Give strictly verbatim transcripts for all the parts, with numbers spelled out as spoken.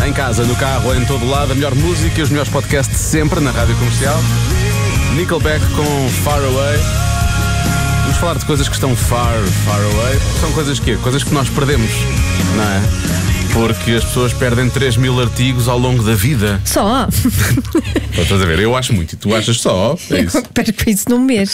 em casa, no carro, em todo lado. A melhor música e os melhores podcasts sempre na Rádio Comercial. Nickelback com Far Away. Vamos falar de coisas que estão far, far away. São coisas que Coisas que nós perdemos, não é? Porque as pessoas perdem três mil artigos ao longo da vida. Só? Estás a ver? Eu acho muito e tu achas só. É isso. Perco isso num mês.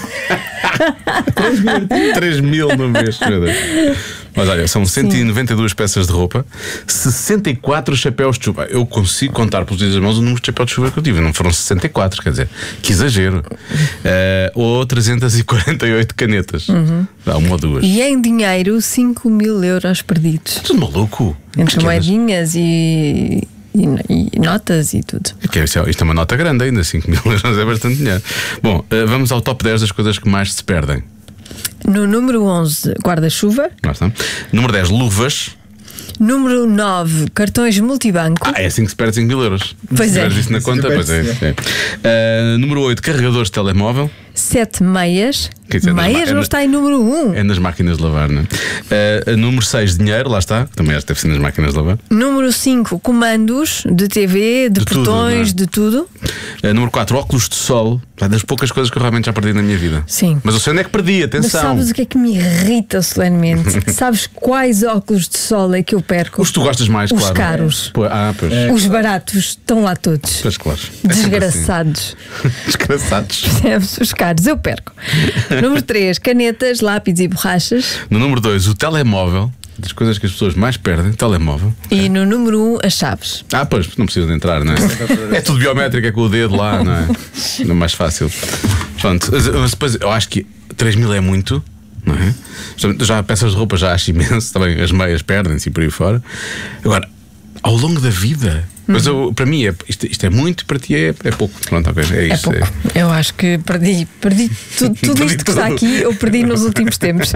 três mil no mês. Meu Deus. Mas olha, são cento e noventa e duas peças de roupa, sessenta e quatro chapéus de chuva. Eu consigo contar pelos dedos das mãos o número de chapéus de chuva que eu tive. Não foram sessenta e quatro, quer dizer, que exagero. Uh, ou trezentas e quarenta e oito canetas. Uhum. Dá uma ou duas. E em dinheiro, cinco mil euros perdidos. Tudo maluco. Entre moedinhas e. E, e notas e tudo. Isto é uma nota grande ainda, cinco mil euros é bastante dinheiro. Bom, vamos ao top dez das coisas que mais se perdem. No número onze, guarda-chuva. Número dez, luvas. Número nove, cartões multibanco. Ah, é assim que se perde cinco mil euros. Pois se é. isso na conta, pois é. é. Uh, número oito, carregadores de telemóvel. Sete, meias. Dizer, meias é não na, está em número um. É nas máquinas de lavar, não é? Uh, número seis, dinheiro, lá está. Também deve ser nas máquinas de lavar. Número cinco, comandos de T V, de, de botões, tudo, de tudo. Uh, número quatro, óculos de sol. É das poucas coisas que eu realmente já perdi na minha vida. Sim. Mas eu sei onde é que perdi, atenção. Mas sabes o que é que me irrita solenemente? Sabes quais óculos de sol é que eu perco? Os que tu gostas mais, Os claro. caros. Pô, ah, pois. É. Os baratos estão lá todos. Pois, claro. Desgraçados. É assim. Desgraçados. Percebes? Os caros, eu perco. Número três, canetas, lápis e borrachas. No número dois, o telemóvel. Das coisas que as pessoas mais perdem, telemóvel. E no número um, as chaves. Ah, pois, não precisa de entrar, não é? É tudo biométrico, é com o dedo lá, não é? Não é mais fácil. Pronto, mas depois eu acho que três mil é muito, não é? Já peças de roupa já acho imenso, também as meias perdem-se e por aí fora. Agora, ao longo da vida. Mas eu, para mim é, isto, isto é muito, para ti é, é pouco. Pronto, okay, é isso. É pouco. É. Eu acho que perdi, perdi tudo, tudo perdi isto que está aqui, eu perdi nos últimos tempos.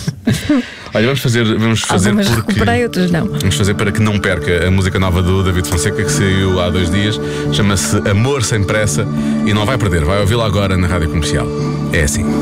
Olha, vamos fazer, vamos fazer Algumas porque recuperei, outras não. Vamos fazer para que não perca a música nova do David Fonseca, que saiu há dois dias. Chama-se Amor Sem Pressa e não vai perder, vai ouvi-la agora na Rádio Comercial. É assim.